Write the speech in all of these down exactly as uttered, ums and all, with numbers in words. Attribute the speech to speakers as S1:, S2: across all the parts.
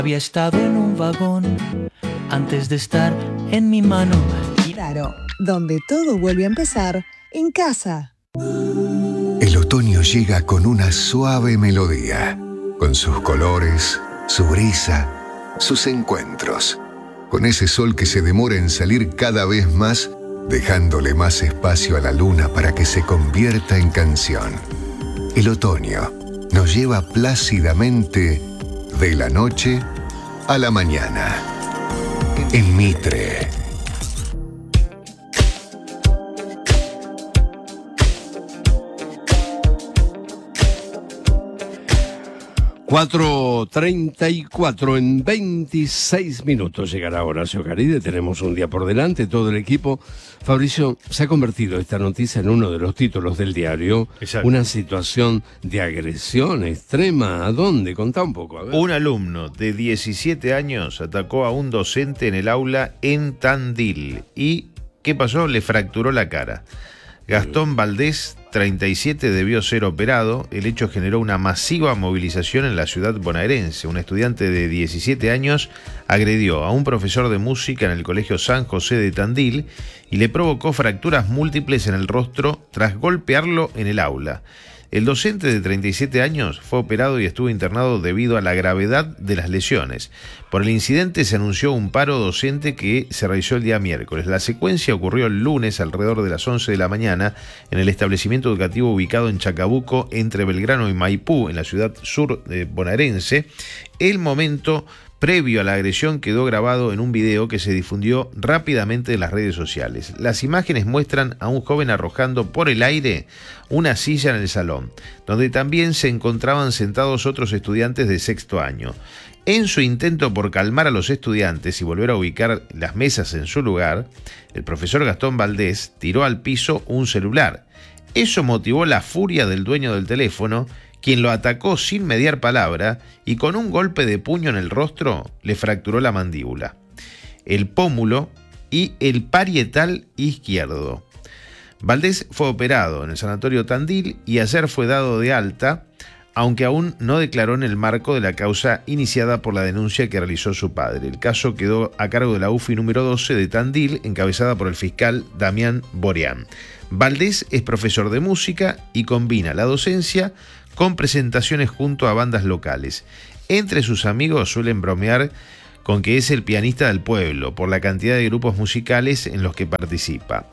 S1: Había estado en un vagón antes de estar en mi mano.
S2: Claro, donde todo vuelve a empezar, en casa.
S3: El otoño llega con una suave melodía, con sus colores, su brisa, sus encuentros, con ese sol que se demora en salir cada vez más, dejándole más espacio a la luna para que se convierta en canción. El otoño nos lleva plácidamente de la noche a la mañana. En Mitre.
S4: cuatro treinta y cuatro, en veintiséis minutos llegará Horacio Caride. Tenemos un día por delante, todo el equipo. Fabricio, se ha convertido esta noticia en uno de los títulos del diario.
S5: Exacto.
S4: Una situación de agresión extrema. ¿A dónde? Contá un poco. A ver.
S5: Un alumno de diecisiete años atacó a un docente en el aula en Tandil. ¿Y qué pasó? Le fracturó la cara. Gastón Valdés, treinta y siete, debió ser operado. El hecho generó una masiva movilización en la ciudad bonaerense. Un estudiante de diecisiete años agredió a un profesor de música en el Colegio San José de Tandil y le provocó fracturas múltiples en el rostro tras golpearlo en el aula. El docente de treinta y siete años fue operado y estuvo internado debido a la gravedad de las lesiones. Por el incidente se anunció un paro docente que se realizó el día miércoles. La secuencia ocurrió el lunes alrededor de las once de la mañana en el establecimiento educativo ubicado en Chacabuco, entre Belgrano y Maipú, en la ciudad sur de bonaerense. El momento previo a la agresión quedó grabado en un video que se difundió rápidamente en las redes sociales. Las imágenes muestran a un joven arrojando por el aire una silla en el salón, donde también se encontraban sentados otros estudiantes de sexto año. En su intento por calmar a los estudiantes y volver a ubicar las mesas en su lugar, el profesor Gastón Valdés tiró al piso un celular. Eso motivó la furia del dueño del teléfono, quien lo atacó sin mediar palabra y con un golpe de puño en el rostro le fracturó la mandíbula, el pómulo y el parietal izquierdo. Valdés fue operado en el sanatorio Tandil y ayer fue dado de alta, aunque aún no declaró en el marco de la causa iniciada por la denuncia que realizó su padre. El caso quedó a cargo de la U F I número doce de Tandil, encabezada por el fiscal Damián Boreán. Valdés es profesor de música y combina la docencia con presentaciones junto a bandas locales. Entre sus amigos suelen bromear con que es el pianista del pueblo por la cantidad de grupos musicales en los que participa.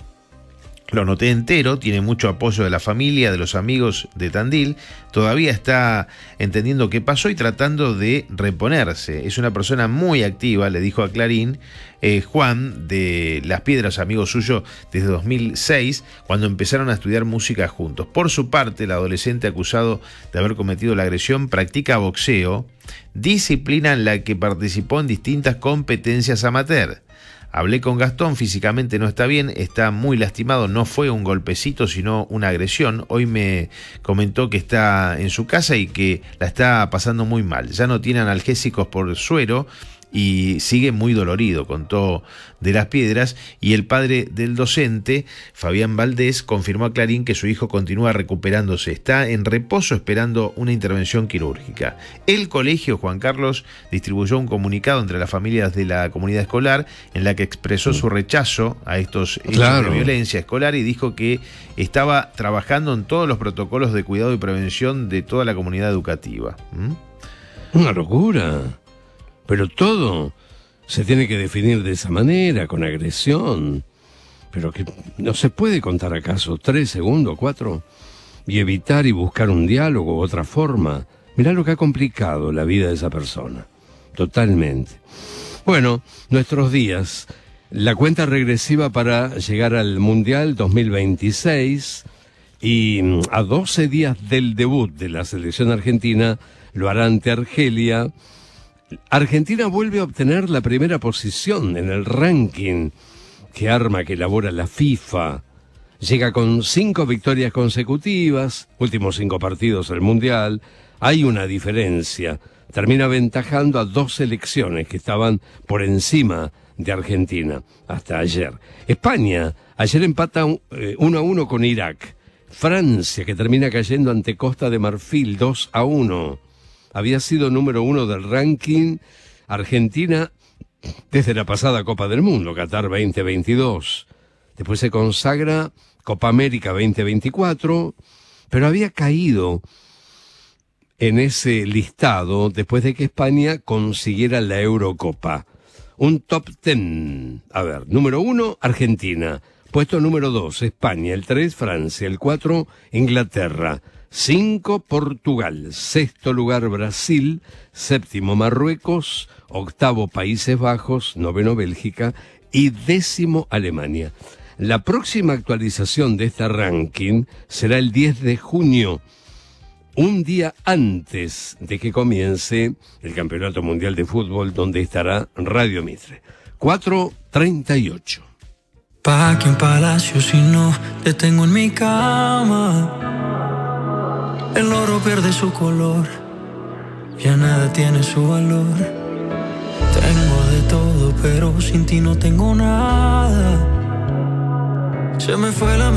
S5: Lo noté entero, tiene mucho apoyo de la familia, de los amigos de Tandil, todavía está entendiendo qué pasó y tratando de reponerse. Es una persona muy activa, le dijo a Clarín eh, Juan de Las Piedras, amigo suyo desde dos mil seis, cuando empezaron a estudiar música juntos. Por su parte, el adolescente acusado de haber cometido la agresión practica boxeo, disciplina en la que participó en distintas competencias amateur. Hablé con Gastón, físicamente no está bien, está muy lastimado, no fue un golpecito sino una agresión. Hoy me comentó que está en su casa y que la está pasando muy mal. Ya no tiene analgésicos por suero y sigue muy dolorido, contó de Las Piedras, y el padre del docente, Fabián Valdés, confirmó a Clarín que su hijo continúa recuperándose, está en reposo esperando una intervención quirúrgica. El colegio Juan Carlos distribuyó un comunicado entre las familias de la comunidad escolar en la que expresó su rechazo a estos hechos
S4: Claro.
S5: de violencia escolar y dijo que estaba trabajando en todos los protocolos de cuidado y prevención de toda la comunidad educativa. ¿Mm?
S4: Una locura. Pero todo se tiene que definir de esa manera, con agresión. Pero que no se puede contar acaso tres segundos, cuatro, y evitar y buscar un diálogo, otra forma. Mirá lo que ha complicado la vida de esa persona. Totalmente. Bueno, nuestros días. La cuenta regresiva para llegar al Mundial dos mil veintiséis y a doce días del debut de la selección argentina lo hará ante Argelia. Argentina vuelve a obtener la primera posición en el ranking que arma que elabora la FIFA. Llega con cinco victorias consecutivas, últimos cinco partidos del Mundial. Hay una diferencia. Termina aventajando a dos selecciones que estaban por encima de Argentina hasta ayer. España ayer empata uno a uno con Irak. Francia, que termina cayendo ante Costa de Marfil dos a uno. Había sido número uno del ranking Argentina desde la pasada Copa del Mundo, Qatar veinte veintidós. Después se consagra Copa América veinte veinticuatro, pero había caído en ese listado después de que España consiguiera la Eurocopa. Un top ten. A ver, número uno, Argentina. Puesto número dos, España. El tres, Francia. El cuatro, Inglaterra. cinco, Portugal. Sexto lugar, Brasil. Séptimo, Marruecos. Octavo, Países Bajos. Noveno, Bélgica. Y décimo, Alemania. La próxima actualización de este ranking será el diez de junio. Un día antes de que comience el Campeonato Mundial de Fútbol, donde estará Radio Mitre. cuatro treinta y ocho.
S6: Pa' que en palacio si no te tengo en mi cama. El oro pierde su color, ya nada tiene su valor. Tengo de todo, pero sin ti no tengo nada. Se me fue la